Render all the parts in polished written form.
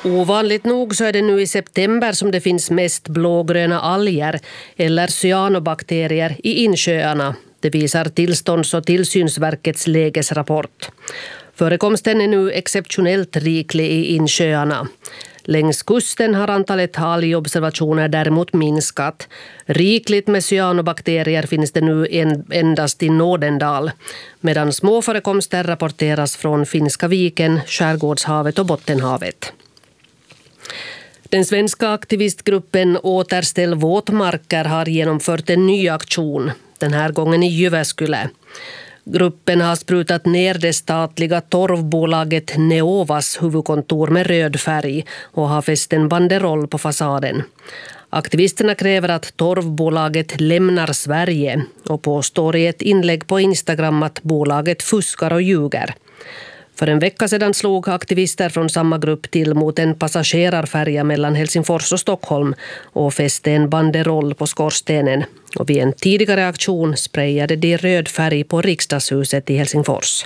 Ovanligt nog så är det nu i september som det finns mest blågröna alger eller cyanobakterier i insjöarna. Det visar Tillstånds- och tillsynsverkets lägesrapport. Förekomsten är nu exceptionellt riklig i insjöarna. Längs kusten har antalet algobservationer däremot minskat. Rikligt med cyanobakterier finns det nu endast i Nordendal, medan små förekomster rapporteras från Finska viken, Skärgårdshavet och Bottenhavet. Den svenska aktivistgruppen Återställ våtmarker har genomfört en ny aktion, den här gången i Jyväskylä. Gruppen har sprutat ner det statliga torvbolaget Neovas huvudkontor med röd färg och har fäst en banderoll på fasaden. Aktivisterna kräver att torvbolaget lämnar Sverige och påstår i ett inlägg på Instagram att bolaget fuskar och ljuger. För en vecka sedan slog aktivister från samma grupp till mot en passagerarfärja mellan Helsingfors och Stockholm och fäste en banderoll på skorstenen. Och vid en tidigare aktion sprayade de röd färg på riksdagshuset i Helsingfors.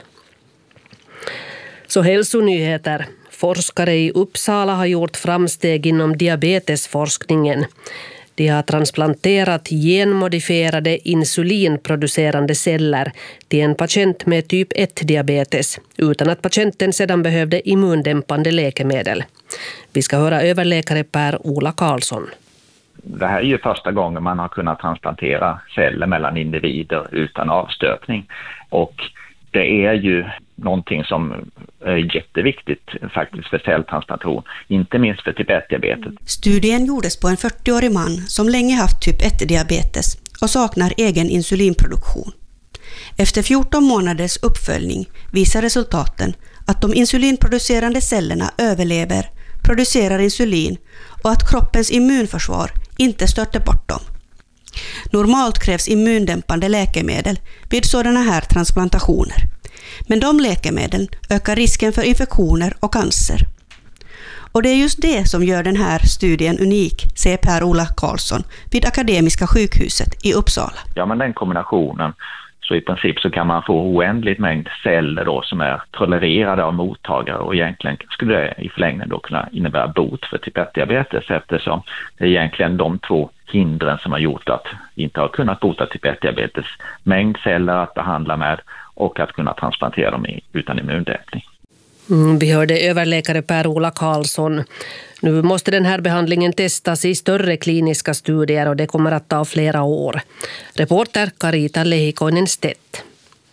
Så hälsonyheter. Forskare i Uppsala har gjort framsteg inom diabetesforskningen. De har transplanterat genmodifierade insulinproducerande celler till en patient med typ 1-diabetes utan att patienten sedan behövde immundämpande läkemedel. Vi ska höra överläkare Per-Ola Karlsson. Det här är ju första gången man har kunnat transplantera celler mellan individer utan avstöpning. Och det är ju någonting som är jätteviktigt faktiskt för celltransplantation, inte minst för typ 1-diabetes. Studien gjordes på en 40-årig man som länge haft typ 1-diabetes och saknar egen insulinproduktion. Efter 14 månaders uppföljning visar resultaten att de insulinproducerande cellerna överlever, producerar insulin och att kroppens immunförsvar inte stöter bort dem. Normalt krävs immundämpande läkemedel vid sådana här transplantationer. Men de läkemedlen ökar risken för infektioner och cancer. Och det är just det som gör den här studien unik, säger Per-Ola Karlsson vid Akademiska sjukhuset i Uppsala. Ja, men den kombinationen, så i princip så kan man få oändligt mängd celler då som är tolererade av mottagare, och egentligen skulle det i förlängningen då kunna innebära bot för typ 1-diabetes, eftersom det är egentligen de två hindren som har gjort att vi inte har kunnat bota typ 1-diabetes. Mängd celler att behandla med och att kunna transplantera dem utan immundämpning. Vi hörde överläkare Per-Ola Karlsson. Nu måste den här behandlingen testas i större kliniska studier och det kommer att ta flera år. Reporter Karita Lehikoinen-Stedt.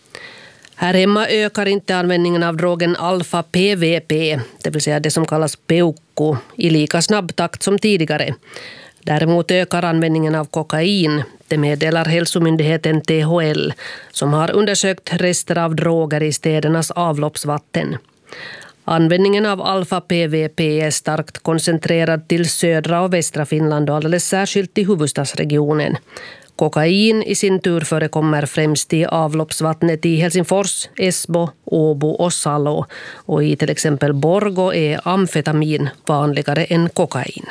Här hemma ökar inte användningen av drogen alfa-PVP, det vill säga det som kallas peukku, i lika snabb takt som tidigare. Däremot ökar användningen av kokain, det meddelar hälsomyndigheten THL, som har undersökt rester av droger i städernas avloppsvatten. Användningen av alfa-PVP är starkt koncentrerad till södra och västra Finland och alldeles särskilt i huvudstadsregionen. Kokain i sin tur förekommer främst i avloppsvattnet i Helsingfors, Esbo, Åbo och Salo. Och i till exempel Borgå är amfetamin vanligare än kokain.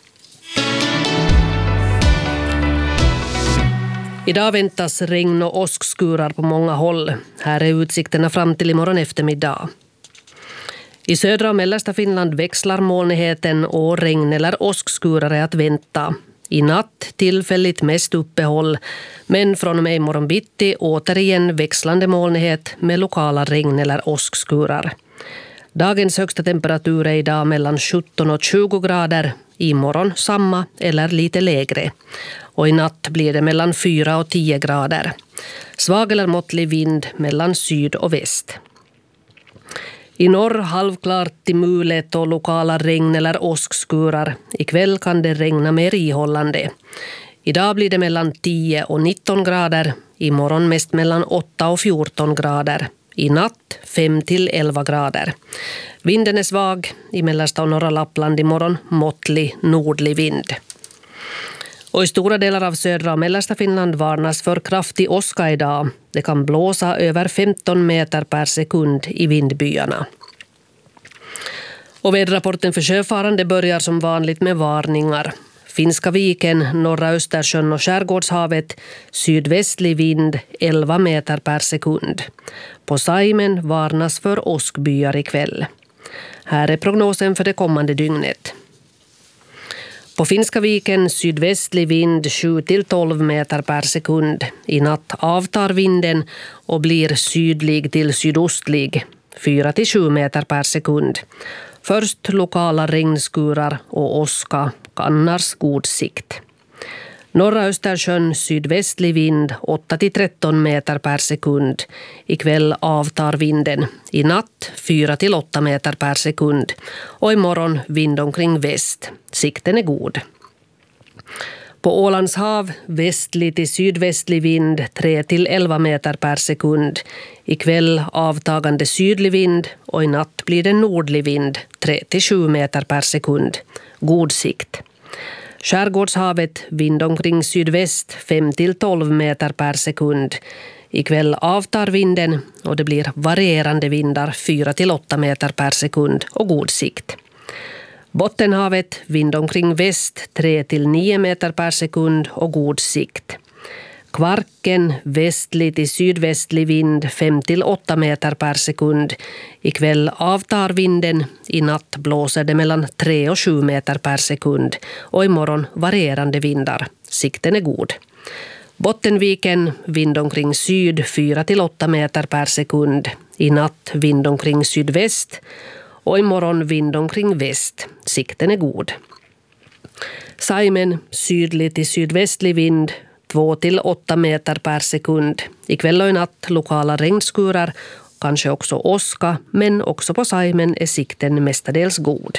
Idag väntas regn och åskskurar på många håll. Här är utsikterna fram till imorgon eftermiddag. I södra och mellersta Finland växlar molnigheten och regn eller åskskurar är att vänta. I natt tillfälligt mest uppehåll, men från och med imorgon bitti återigen växlande molnighet med lokala regn eller åskskurar. Dagens högsta temperatur är idag mellan 17 och 20 grader. Imorgon samma eller lite lägre. Och i natt blir det mellan 4 och 10 grader. Svag eller måttlig vind mellan syd och väst. I norr halvklart till mulet och lokala regn eller åskskurar. Ikväll kan det regna mer ihållande. Idag blir det mellan 10 och 19 grader. Imorgon mest mellan 8 och 14 grader. I natt 5 till 11 grader. Vinden är svag. I mellersta och norra Lappland imorgon måttlig nordlig vind. Och i stora delar av södra och mellersta Finland varnas för kraftig åska idag. Det kan blåsa över 15 meter per sekund i vindbyarna. Och väderrapporten för sjöfarande börjar som vanligt med varningar. Finska viken, norra Östersjön och Skärgårdshavet, sydvästlig vind 11 meter per sekund. På Saimen varnas för åskbyar ikväll. Här är prognosen för det kommande dygnet. På Finska viken sydvästlig vind 7-12 meter per sekund. I natt avtar vinden och blir sydlig till sydostlig 4-7 meter per sekund. Först lokala regnskurar och åska, annars god sikt. Norra Östersjön sydvästlig vind 8-13 meter per sekund. Ikväll avtar vinden. I natt 4-8 meter per sekund. Och imorgon vind omkring väst. Sikten är god. På Ålands hav västlig till sydvästlig vind 3-11 meter per sekund. Ikväll avtagande sydlig vind och i natt blir det nordlig vind 3-7 meter per sekund. God sikt. Skärgårdshavet vind omkring sydväst 5-12 meter per sekund. Ikväll avtar vinden och det blir varierande vindar 4-8 meter per sekund och god sikt. Bottenhavet vind omkring väst 3-9 meter per sekund och god sikt. Kvarken västlig till sydvästlig vind 5-8 meter per sekund. Ikväll avtar vinden. I natt blåser det mellan 3 och 7 meter per sekund. Och imorgon varierande vindar. Sikten är god. Bottenviken vind omkring syd 4-8 meter per sekund. I natt vind omkring sydväst. Och imorgon vind omkring väst. Sikten är god. Saimen sydlig till sydvästlig vind 2-8 meter per sekund. Ikväll och i natt lokala regnskurar, kanske också åska, men också på Saimen är sikten mestadels god.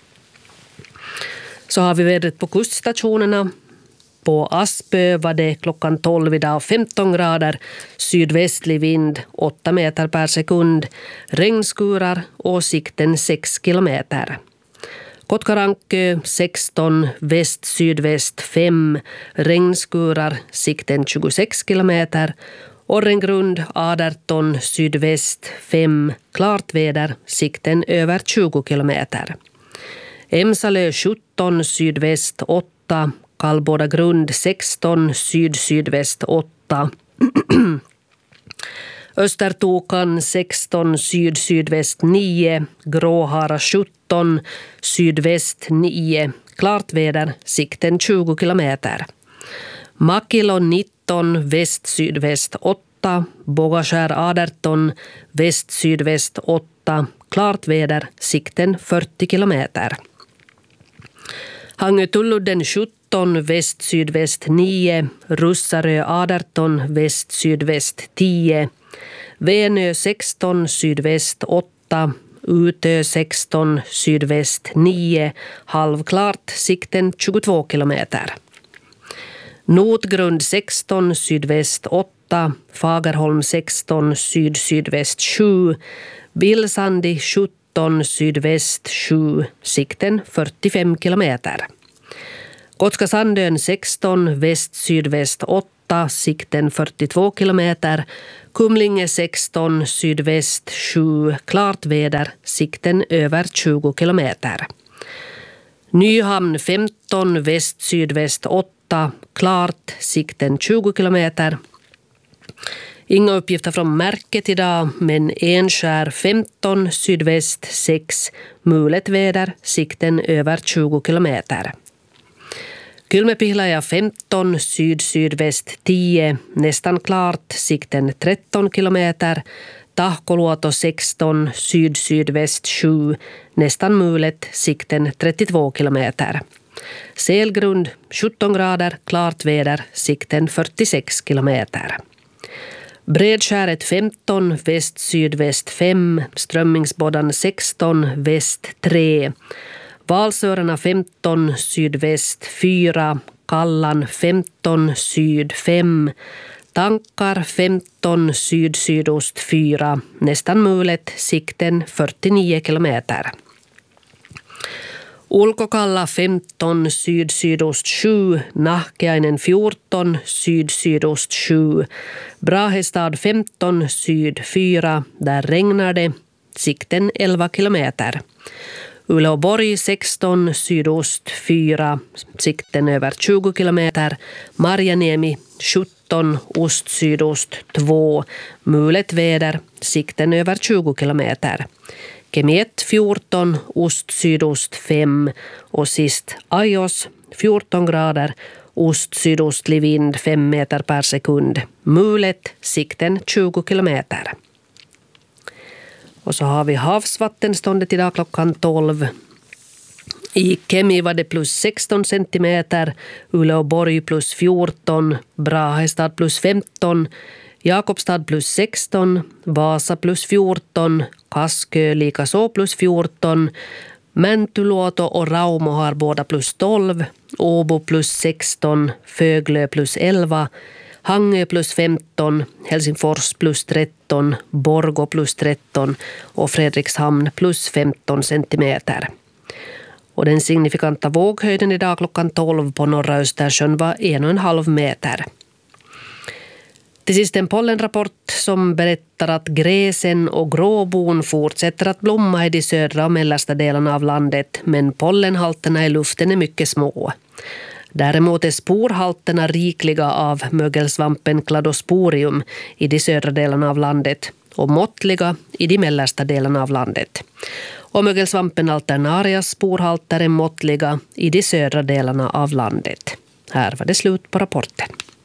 Så har vi vädret på kuststationerna. På Aspö var det klockan 12 idag 15 grader, sydvästlig vind 8 meter per sekund, regnskurar och sikten 6 kilometer. Kotkarankö 16, väst-sydväst 5, regnskurar, sikten 26 kilometer. Orrengrund 18, sydväst 5, klart väder, sikten över 20 kilometer. Emsalö 17, sydväst 8, Kallbåda grund 16, syd-sydväst 8. Östertokan 16, syd-sydväst 9, Gråhara 17, sydväst 9, klart väder, sikten 20 kilometer. Makilo 19, väst-sydväst 8, Bågaskär 18, väst-sydväst 8, klart väder, sikten 40 kilometer. Hangötulludden 17, väst-sydväst 9, Russarö 18, väst-sydväst 10, Venö 16, sydväst 8, Utö 16, sydväst 9, halvklart, sikten 22 kilometer. Notgrund 16, sydväst 8, Fagerholm 16, syd-sydväst 7, Vilsandi 17, sydväst 7, sikten 45 kilometer. Gotska Sandön 16, väst-sydväst 8, sikten 42 kilometer. Kumlinge 16, sydväst 7, klart väder, sikten över 20 kilometer. Nyhamn 15, väst-sydväst 8, klart, sikten 20 kilometer. Inga uppgifter från märket idag, men Enskär 15, sydväst 6, mulet väder, sikten över 20 kilometer. Kylmäpihlaja 15, syd-sydväst 10, nästan klart, sikten 13 kilometer. Tahkoluoto 16, syd-sydväst 7, nästan mulet, sikten 32 kilometer. Selgrund 17 grader, klart väder, sikten 46 kilometer. Bredskäret 15, väst-sydväst 5, Strömmingsboddan 16, väst 3. Valsörarna 15, sydväst 4, Kallan 15, syd 5, Tankar 15, syd-sydost 4, nästan mulet, sikten 49 kilometer. Ulkokalla 15, syd-sydost 7, Nahkeainen 14, syd-sydost 7, Brahestad 15, syd 4, där regnar det, sikten 11 kilometer. Uleåborg 16, sydost 4, sikten över 20 kilometer. Marjaniemi 17, ost-sydost 2, mulet väder, sikten över 20 kilometer. Kemi 1 14, ost sydost 5 och sist Ajos 14 grader, ost-sydostlig vind 5 meter per sekund. Mulet, sikten 20 kilometer. Och så har vi havsvattenståndet idag klockan 12. I Kemi var det plus 16 centimeter, Uleåborg plus 14, Brahestad plus 15, Jakobstad plus 16, Vasa plus 14, Kaskö likaså plus 14, Mäntyluoto och Raumo har båda plus 12, Åbo plus 16, Föglö plus 11, Hangö plus 15, Helsingfors plus 13, Borgå plus 13 och Fredrikshamn plus 15 centimeter. Och den signifikanta våghöjden idag klockan 12 på norra Östersjön var 1,5 meter. Till sist en pollenrapport som berättar att gräsen och gråbon fortsätter att blomma i de södra och mellersta delarna av landet, men pollenhalterna i luften är mycket små. Däremot är sporhalterna rikliga av mögelsvampen Cladosporium i de södra delarna av landet och måttliga i de mellersta delarna av landet. Och mögelsvampen Alternarias sporhalter är måttliga i de södra delarna av landet. Här var det slut på rapporten.